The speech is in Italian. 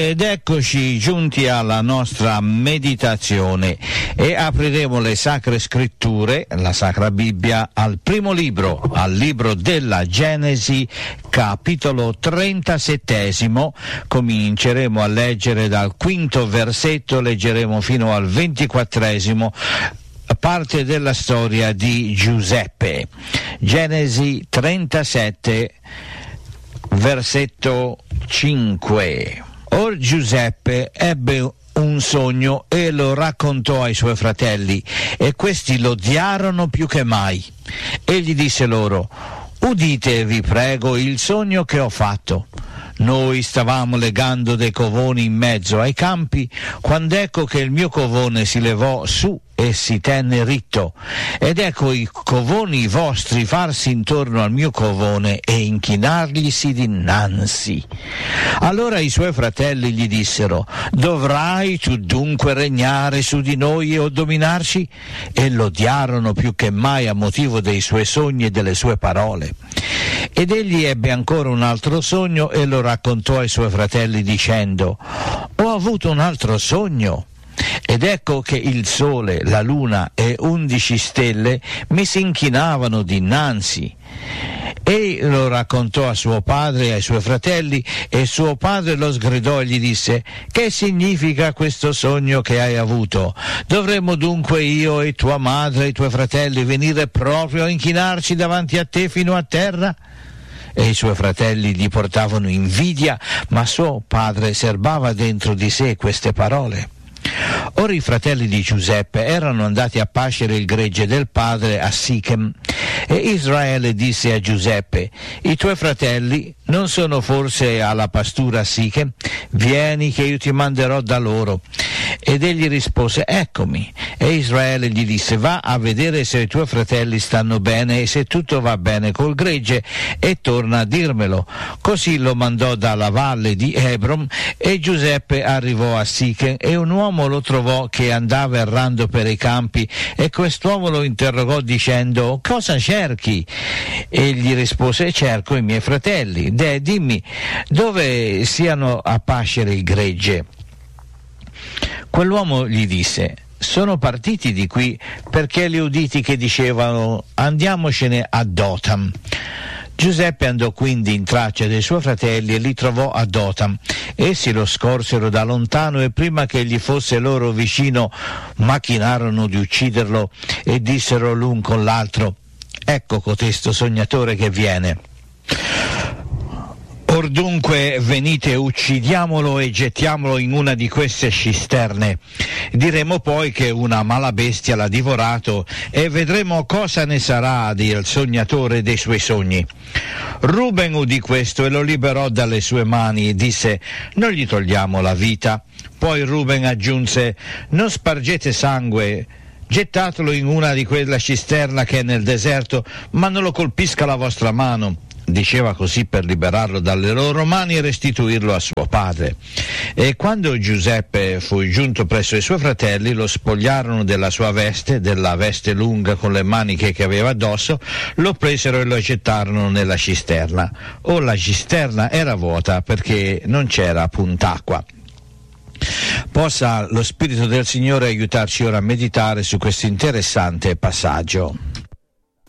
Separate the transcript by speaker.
Speaker 1: Ed eccoci giunti alla nostra meditazione e apriremo le Sacre Scritture, la Sacra Bibbia, al primo libro, al libro della Genesi, capitolo 37. Cominceremo a leggere dal 5° versetto, leggeremo fino al 24°, parte della storia di Giuseppe. Genesi 37, versetto 5. Or Giuseppe ebbe un sogno e lo raccontò ai suoi fratelli, e questi lo odiarono più che mai. Egli disse loro: udite, vi prego, il sogno che ho fatto. Noi stavamo legando dei covoni in mezzo ai campi, quando ecco che il mio covone si levò su e si tenne ritto, ed ecco i covoni vostri farsi intorno al mio covone e inchinarglisi dinanzi. Allora i suoi fratelli gli dissero: dovrai tu dunque regnare su di noi o dominarci? E lo odiarono più che mai a motivo dei suoi sogni e delle sue parole. Ed egli ebbe ancora un altro sogno e lo raccontò ai suoi fratelli dicendo: ho avuto un altro sogno, ed ecco che il sole, la luna e 11 stelle mi si inchinavano dinanzi. E lo raccontò a suo padre e ai suoi fratelli, e suo padre lo sgridò e gli disse: che significa questo sogno che hai avuto? Dovremmo dunque io e tua madre e i tuoi fratelli venire proprio a inchinarci davanti a te fino a terra? E i suoi fratelli gli portavano invidia, ma suo padre serbava dentro di sé queste parole. Ora i fratelli di Giuseppe erano andati a pascere il gregge del padre a Sichem, e Israele disse a Giuseppe: i tuoi fratelli non sono forse alla pastura a Sichem? Vieni che io ti manderò da loro. Ed egli rispose: eccomi. E Israele gli disse: va a vedere se i tuoi fratelli stanno bene e se tutto va bene col gregge, e torna a dirmelo. Così lo mandò dalla valle di Hebron, e Giuseppe arrivò a Sichem, e un uomo lo trovò che andava errando per i campi, e quest'uomo lo interrogò dicendo: cosa cerchi? Egli rispose: cerco i miei fratelli. Dimmi dove siano a pascere il gregge. Quell'uomo gli disse: sono partiti di qui perché li uditi che dicevano: andiamocene a Dotam. Giuseppe andò quindi in traccia dei suoi fratelli e li trovò a Dotam. Essi lo scorsero da lontano, e prima che gli fosse loro vicino macchinarono di ucciderlo, e dissero l'un con l'altro: ecco cotesto sognatore che viene. Or dunque venite, uccidiamolo e gettiamolo in una di queste cisterne. Diremo poi che una mala bestia l'ha divorato, e vedremo cosa ne sarà del sognatore dei suoi sogni. Ruben udì questo e lo liberò dalle sue mani e disse: non gli togliamo la vita. Poi Ruben aggiunse: non spargete sangue, gettatelo in una di quella cisterna che è nel deserto, ma non lo colpisca la vostra mano. Diceva così per liberarlo dalle loro mani e restituirlo a suo padre. E quando Giuseppe fu giunto presso i suoi fratelli, lo spogliarono della sua veste, della veste lunga con le maniche che aveva addosso, lo presero e lo gettarono nella cisterna. La cisterna era vuota perché non c'era punt'acqua. Possa lo Spirito del Signore aiutarci ora a meditare su questo interessante passaggio.